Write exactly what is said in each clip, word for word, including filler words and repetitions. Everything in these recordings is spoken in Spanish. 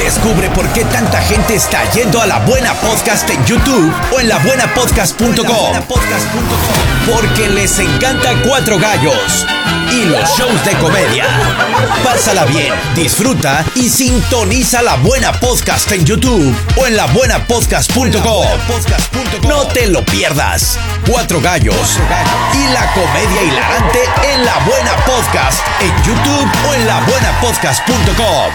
Descubre por qué tanta gente está yendo a La Buena Podcast en YouTube o en la buena podcast punto com. Porque les encanta Cuatro Gallos y los shows de comedia. Pásala bien, disfruta y sintoniza La Buena Podcast en YouTube o en la buena podcast punto com. No te lo pierdas. Cuatro Gallos y la comedia hilarante en La Buena Podcast en YouTube o en la buena podcast punto com.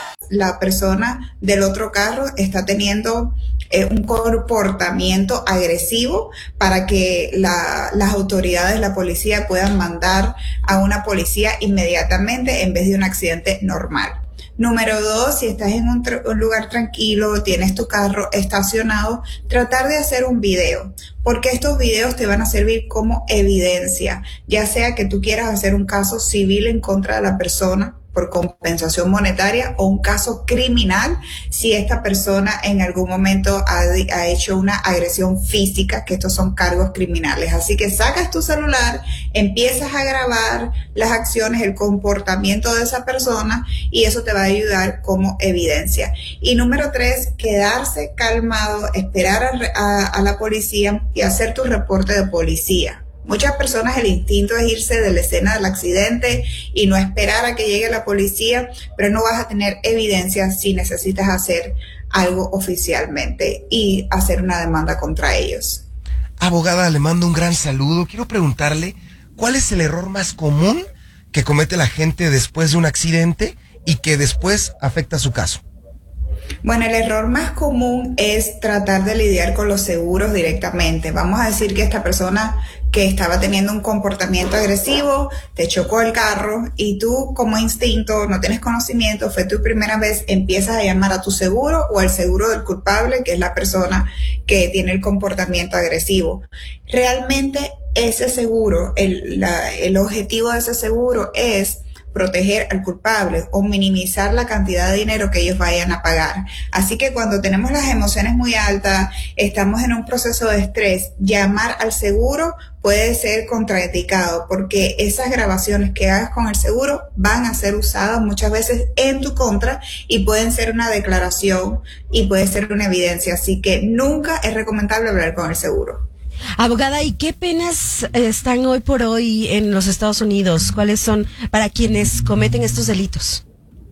La persona del otro carro está teniendo eh, un comportamiento agresivo para que la, las autoridades, la policía puedan mandar a una policía inmediatamente en vez de un accidente normal. Número dos, si estás en un, un lugar tranquilo, tienes tu carro estacionado, tratar de hacer un video, porque estos videos te van a servir como evidencia, ya sea que tú quieras hacer un caso civil en contra de la persona por compensación monetaria o un caso criminal si esta persona en algún momento ha, ha hecho una agresión física, que estos son cargos criminales. Así que sacas tu celular, empiezas a grabar las acciones, el comportamiento de esa persona y eso te va a ayudar como evidencia. Y número tres, quedarse calmado, esperar a, a, a la policía y hacer tu reporte de policía. Muchas personas el instinto es irse de la escena del accidente y no esperar a que llegue la policía, pero no vas a tener evidencia si necesitas hacer algo oficialmente y hacer una demanda contra ellos. Abogada, le mando un gran saludo. Quiero preguntarle, ¿cuál es el error más común que comete la gente después de un accidente y que después afecta su caso? Bueno, el error más común es tratar de lidiar con los seguros directamente. Vamos a decir que esta persona que estaba teniendo un comportamiento agresivo, te chocó el carro y tú como instinto, no tienes conocimiento, fue tu primera vez, empiezas a llamar a tu seguro o al seguro del culpable, que es la persona que tiene el comportamiento agresivo. Realmente ese seguro, el, la, el objetivo de ese seguro es proteger al culpable o minimizar la cantidad de dinero que ellos vayan a pagar. Así que cuando tenemos las emociones muy altas, estamos en un proceso de estrés, llamar al seguro puede ser contraindicado porque esas grabaciones que hagas con el seguro van a ser usadas muchas veces en tu contra y pueden ser una declaración y puede ser una evidencia. Así que nunca es recomendable hablar con el seguro. Abogada, ¿y qué penas están hoy por hoy en los Estados Unidos? ¿Cuáles son para quienes cometen estos delitos?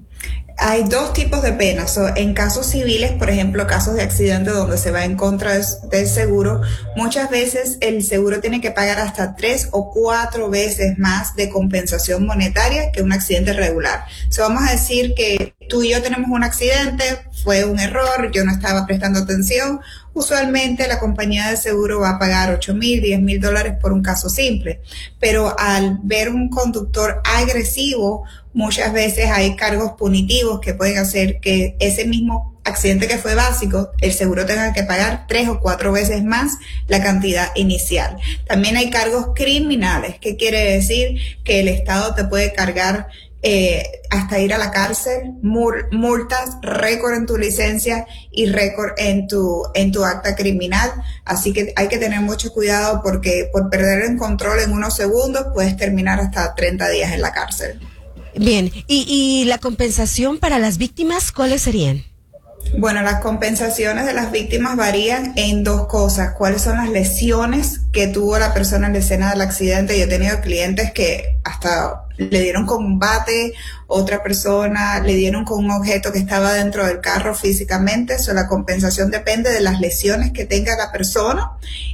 Hay dos tipos de penas. So, en casos civiles, por ejemplo, casos de accidente donde se va en contra de, del seguro, muchas veces el seguro tiene que pagar hasta tres o cuatro veces más de compensación monetaria que un accidente regular. So, vamos a decir que tú y yo tenemos un accidente, fue un error, yo no estaba prestando atención. Usualmente la compañía de seguro va a pagar ocho mil, diez mil dólares por un caso simple, pero al ver un conductor agresivo, muchas veces hay cargos punitivos que pueden hacer que ese mismo accidente que fue básico, el seguro tenga que pagar tres o cuatro veces más la cantidad inicial. También hay cargos criminales, que quiere decir que el Estado te puede cargar Eh, hasta ir a la cárcel, mul multas, récord en tu licencia y récord en tu en tu acta criminal. Así que hay que tener mucho cuidado porque por perder el control en unos segundos puedes terminar hasta treinta días en la cárcel. Bien, ¿y, y la compensación para las víctimas cuáles serían? Bueno, las compensaciones de las víctimas varían en dos cosas. ¿Cuáles son las lesiones que tuvo la persona en la escena del accidente? Yo he tenido clientes que hasta le dieron con un bate, otra persona le dieron con un objeto que estaba dentro del carro físicamente. O sea, la compensación depende de las lesiones que tenga la persona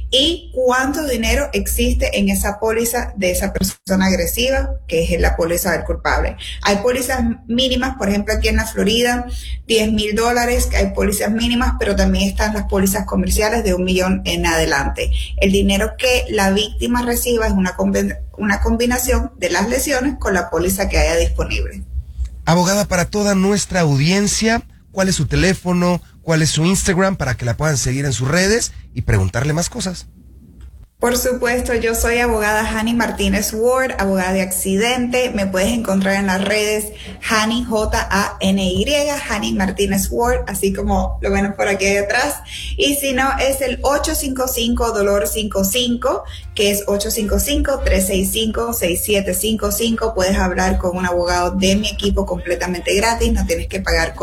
y cuánto dinero existe en esa póliza de esa persona agresiva, que es la póliza del culpable. Hay pólizas mínimas, por ejemplo, aquí en la Florida, diez mil dólares, que hay pólizas mínimas, pero también están las pólizas comerciales de un millón en adelante. El dinero que la víctima reciba es una, una combinación de las lesiones con la póliza que haya disponible. Abogada, para toda nuestra audiencia, ¿cuál es su teléfono? ¿Cuál es su Instagram para que la puedan seguir en sus redes y preguntarle más cosas? Por supuesto, yo soy abogada Jani Martínez Ward, abogada de accidente. Me puedes encontrar en las redes Jani, J A N Y, Jani Martínez Ward, así como lo ven por aquí detrás. Y si no, es el ocho cinco cinco dolor cinco cinco, que es ocho cinco cinco, tres seis cinco, seis siete cinco cinco. Puedes hablar con un abogado de mi equipo completamente gratis, no tienes que pagar